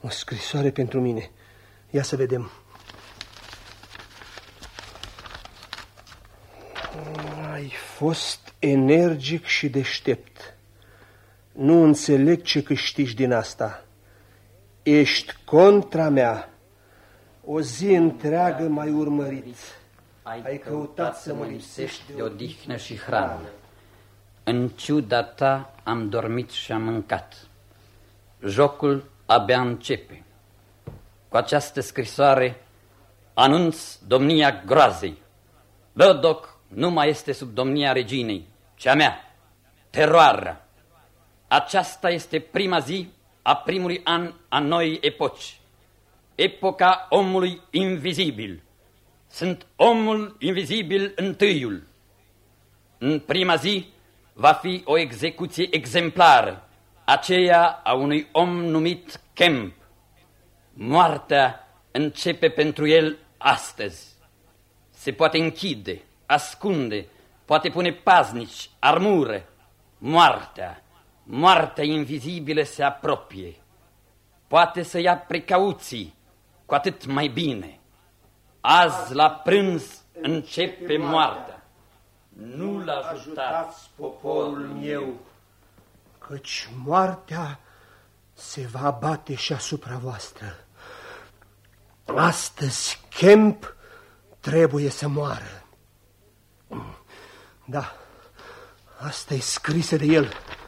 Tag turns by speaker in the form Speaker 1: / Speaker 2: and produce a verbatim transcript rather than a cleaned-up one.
Speaker 1: O scrisoare pentru mine. Ia să vedem. Ai fost energic și deștept. Nu înțeleg ce câștigi din asta. Ești contra mea. O zi întreagă m-ai urmărit. Ai căutat să mă lipsești de odihnă și hrană.
Speaker 2: În ciuda ta am dormit și am mâncat. Jocul abia începe. Cu această scrisoare anunț domnia groazei. Burdock nu mai este sub domnia reginei, ci a mea, teroarea. Aceasta este prima zi a primului an a noii epoci. Epoca omului invizibil. Sunt omul invizibil întâiul. În prima zi va fi o execuție exemplară, aceea a unui om numit Kemp. Moartea începe pentru el astăzi. Se poate închide, ascunde, poate pune paznici, armură. Moartea, moartea invizibilă se apropie. Poate să ia precauții, cu atât mai bine. Azi la prânz începe moartea. Nu-l ajutați, poporul meu,
Speaker 1: căci moartea se va abate și asupra voastră. Astăzi Kemp trebuie să moară. Da, asta e scrisă de el.